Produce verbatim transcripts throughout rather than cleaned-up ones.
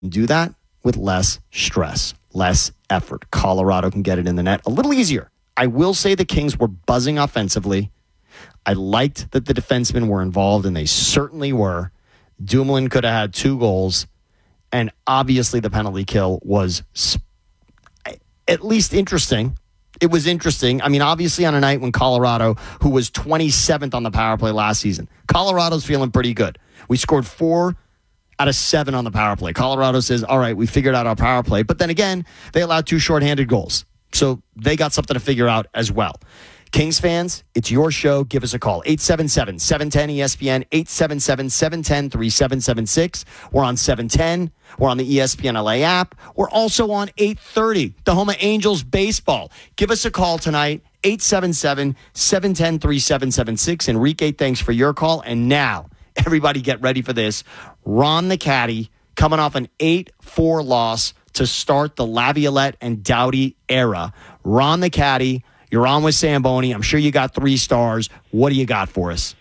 Do that with less stress, less effort. Colorado can get it in the net a little easier. I will say the Kings were buzzing offensively. I liked that the defensemen were involved, and they certainly were. Dumoulin could have had two goals, and obviously the penalty kill was sp- at least interesting. It was interesting. I mean, obviously on a night when Colorado, who was twenty-seventh on the power play last season, Colorado's feeling pretty good. We scored four out of seven on the power play. Colorado says, all right, we figured out our power play. But then again, they allowed two shorthanded goals. So they got something to figure out as well. Kings fans, it's your show. Give us a call. eight seven seven, seven one zero, E S P N, eight seven seven, seven one zero, three seven seven six. We're on seven ten. We're on the E S P N L A app. We're also on eight thirty, the home of Angels baseball. Give us a call tonight, eight seven seven, seven one zero, three seven seven six. Enrique, thanks for your call. And now, everybody get ready for this. Ron the Caddy coming off an eight four loss to start the Laviolette and Doughty era. Ron the Caddy, you're on with Samboni. I'm sure you got three stars. What do you got for us?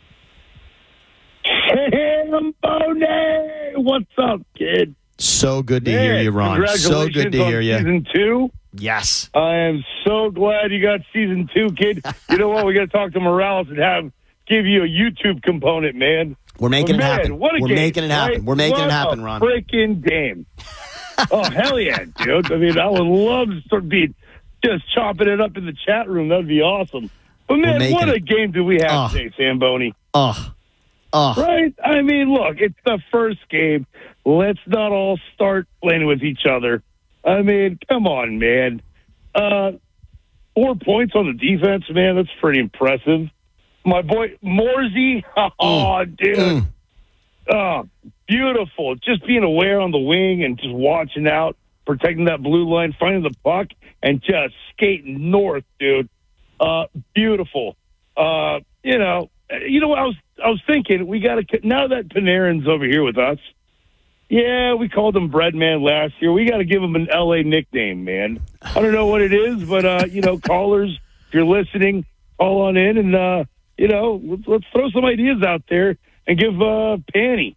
Samboni! What's up, kid? So good to Man, hear you, Ron. So good to hear you. Season two. Yes. I am so glad you got season two, kid. You know what? We got to talk to Morales and have give you a YouTube component, man. We're making but it man, happen. What a We're game, making it happen. right? We're making what it happen, a Ron. Freaking game. Oh, hell yeah, dude. I mean, I would love to start being just chopping it up in the chat room. That would be awesome. But, man, what a it. game do we have oh. today, Samboni? Oh. Oh. Right? I mean, look, it's the first game. Let's not all start playing with each other. I mean, come on, man. Uh, four points on the defense, man. That's pretty impressive. My boy, Morsey. Oh, mm. dude. Mm. Oh, beautiful. Just being aware on the wing and just watching out, protecting that blue line, finding the puck, and just skating north, dude. Uh, beautiful. Uh, you know, you know what I was I was thinking? We got to now that Panarin's over here with us. Yeah, we called him Breadman last year. We got to give him an L A nickname, man. I don't know what it is, but uh, you know, callers, if you're listening, call on in and uh, you know, let's, let's throw some ideas out there and give uh, Panny.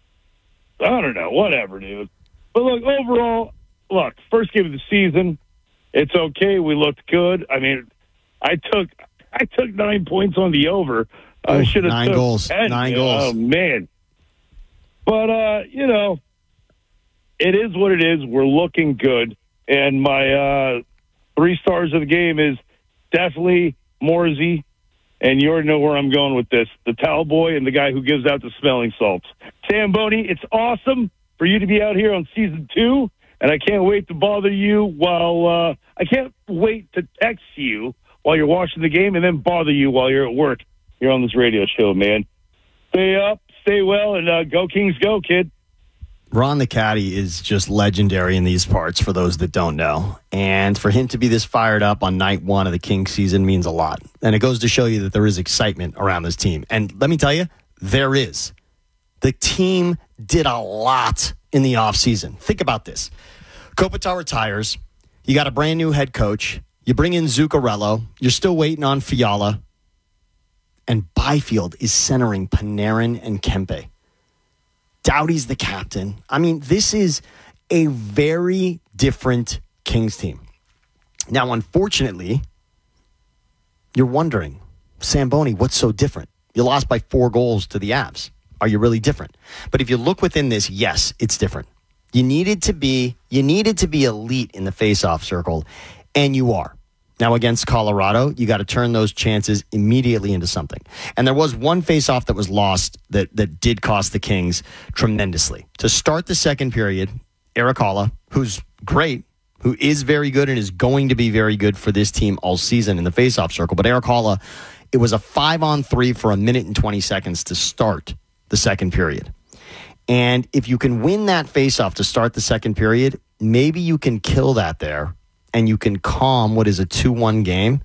I don't know, whatever, dude. But look, overall, look, first game of the season, it's okay. We looked good. I mean, I took I took nine points on the over. I should have nine took goals. ten. Nine goals. Oh man. But uh, you know, it is what it is. We're looking good, and my uh, three stars of the game is definitely Morsey. And you already know where I'm going with this. The towel boy and the guy who gives out the smelling salts. Samboni, it's awesome for you to be out here on season two, and I can't wait to bother you while uh, I can't wait to text you while you're watching the game and then bother you while you're at work. You're on this radio show, man. Stay up, stay well, and uh, go Kings go, kid. Ron the Caddy is just legendary in these parts for those that don't know. And for him to be this fired up on night one of the Kings season means a lot. And it goes to show you that there is excitement around this team. And let me tell you, there is. The team did a lot in the offseason. Think about this. Kopitar retires. You got a brand new head coach. You bring in Zuccarello. You're still waiting on Fiala. And Byfield is centering Panarin and Kempe. Doughty's the captain. I mean, this is a very different Kings team. Now, unfortunately, you're wondering, Samboni, what's so different? You lost by four goals to the Avs. Are you really different? But if you look within this, yes, it's different. You needed to be, you needed to be elite in the face-off circle, and you are. Now, against Colorado, you got to turn those chances immediately into something. And there was one face-off that was lost that, that did cost the Kings tremendously. To start the second period, Erik Haula, who's great, who is very good and is going to be very good for this team all season in the face-off circle. But Erik Haula, it was a five-on-three for a minute and twenty seconds to start the second period. And if you can win that face-off to start the second period, maybe you can kill that there. And you can calm what is a two one game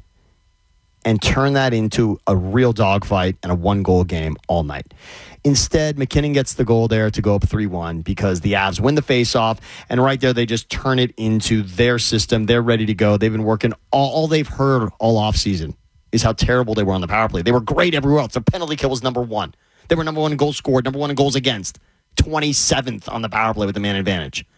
and turn that into a real dogfight and a one-goal game all night. Instead, McKinnon gets the goal there to go up three one because the Avs win the faceoff, and right there they just turn it into their system. They're ready to go. They've been working. All, all they've heard all offseason is how terrible they were on the power play. They were great everywhere else. Their penalty kill was number one. They were number one in goals scored, number one in goals against, twenty-seventh on the power play with the man advantage.